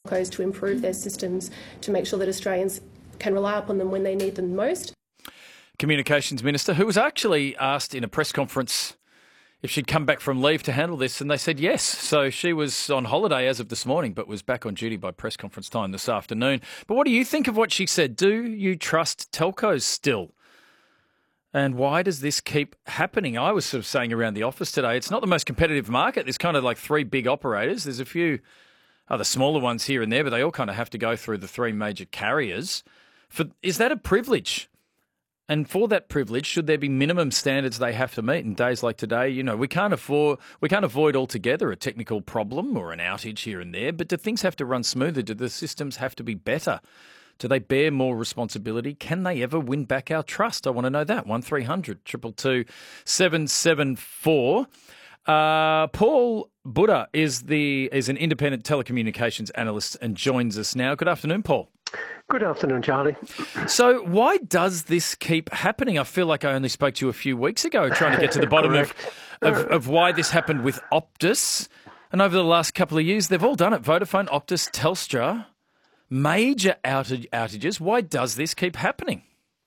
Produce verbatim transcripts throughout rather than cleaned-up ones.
telcos to improve their systems to make sure that Australians can rely upon them when they need them most. Communications Minister, who was actually asked in a press conference if she'd come back from leave to handle this, and they said yes. So she was on holiday as of this morning, but was back on duty by press conference time this afternoon. But what do you think of what she said? Do you trust telcos still? And why does this keep happening? I was sort of saying around the office today, it's not the most competitive market. There's kind of like three big operators. There's a few other smaller ones here and there, but they all kind of have to go through the three major carriers. For, is that a privilege? And for that privilege, should there be minimum standards they have to meet? In days like today, you know, we can't afford, we can't avoid altogether a technical problem or an outage here and there, but do things have to run smoother? Do the systems have to be better? Do they bear more responsibility? Can they ever win back our trust? I want to know that. one three hundred two two two seven seven four. Uh, Paul Buddha is the is an independent telecommunications analyst and joins us now. Good afternoon, Paul. Good afternoon, Charlie. So why does this keep happening? I feel like I only spoke to you a few weeks ago trying to get to the bottom of, of, of why this happened with Optus. And over the last couple of years, they've all done it. Vodafone, Optus, Telstra, major outage, outages. Why does this keep happening?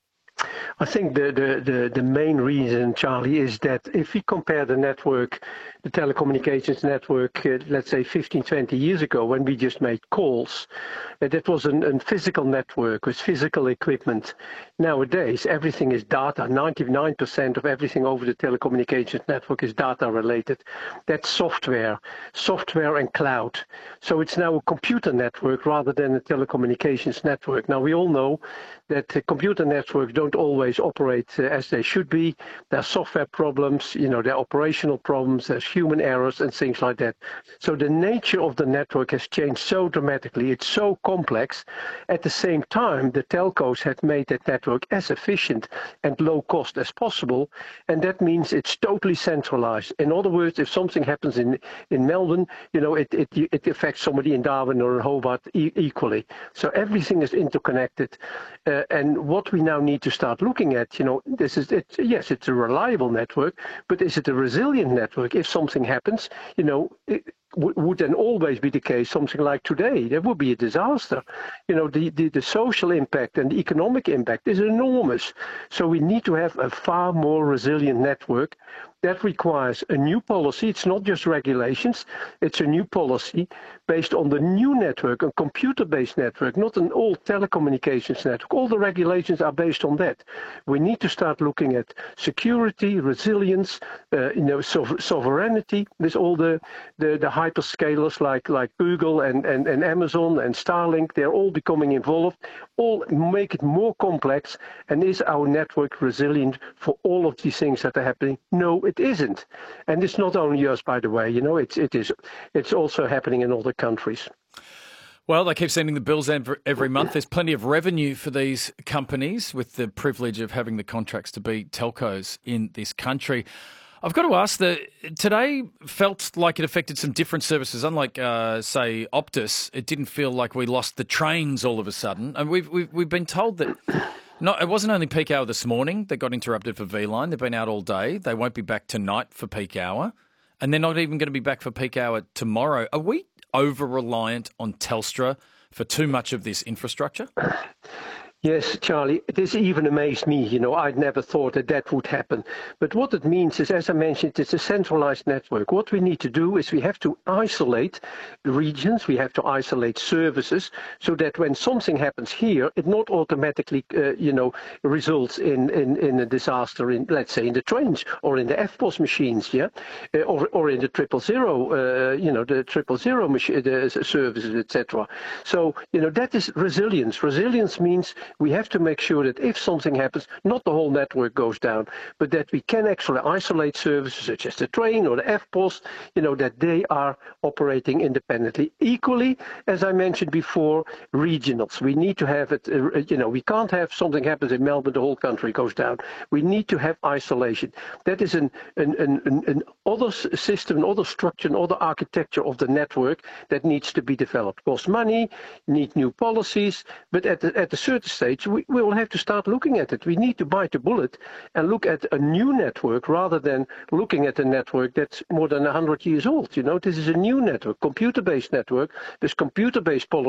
I think the, the, the, the main reason, Charlie, is that if we compare the network, the telecommunications network, uh, let's say fifteen, twenty years ago, when we just made calls, uh, that was a physical network with physical equipment. Nowadays, everything is data. ninety-nine percent of everything over the telecommunications network is data related. That's software, software and cloud. So it's now a computer network rather than a telecommunications network. Now, we all know that uh, computer networks don't always operate uh, as they should be. There are software problems, you know, there are operational problems, there's human errors and things like that. So the nature of the network has changed so dramatically. It's so complex. At the same time, the telcos have made that network as efficient and low cost as possible. And that means it's totally centralized. In other words, if something happens in, in Melbourne, you know, it, it, it affects somebody in Darwin or in Hobart e- equally. So everything is interconnected. Uh, and what we now need to start looking at, you know, this is, it, yes, it's a reliable network, but is it a resilient network? If something happens, you know, it w- would then always be the case, something like today, that would be a disaster. You know, the, the, the social impact and the economic impact is enormous. So we need to have a far more resilient network. That requires a new policy. It's not just regulations. It's a new policy based on the new network, a computer-based network, not an old telecommunications network. All the regulations are based on that. We need to start looking at security, resilience, uh, you know, sov- sovereignty with all the, the, the hyperscalers like, like Google and, and, and Amazon and Starlink. They're all becoming involved. All make it more complex. And is our network resilient for all of these things that are happening? No, it isn't. And it's not only us, by the way. You know, it's it is it's also happening in other countries. Well, they keep sending the bills every, every month. There's plenty of revenue for these companies with the privilege of having the contracts to be telcos in this country. I've got to ask, that today felt like it affected some different services. Unlike, uh, say, Optus, it didn't feel like we lost the trains all of a sudden. And we've we've, we've been told that no, it wasn't only peak hour this morning that got interrupted for V-Line. They've been out all day. They won't be back tonight for peak hour. And they're not even going to be back for peak hour tomorrow. Are we over-reliant on Telstra for too much of this infrastructure? Yes, Charlie, this even amazed me. You know, I'd never thought that that would happen. But what it means is, as I mentioned, it's a centralized network. What we need to do is we have to isolate regions, we have to isolate services, so that when something happens here, it not automatically, uh, you know, results in, in, in a disaster in, let's say, in the trains or in the F P O S machines, yeah, uh, or, or in the triple zero, uh, you know, the triple zero machine, the services, et cetera. So, you know, that is resilience. Resilience means we have to make sure that if something happens, not the whole network goes down, but that we can actually isolate services such as the train or the F P O S, you know, that they are operating independently. Equally, as I mentioned before, regionals. We need to have it, uh, you know, we can't have something happens in Melbourne, the whole country goes down. We need to have isolation. That is an, an, an, an, an other system, another structure, another architecture of the network that needs to be developed. Costs money, need new policies, but at the, at a certain stage, We, we will have to start looking at it. We need to bite the bullet and look at a new network rather than looking at a network that's more than one hundred years old. You know, this is a new network, computer-based network. This computer-based policy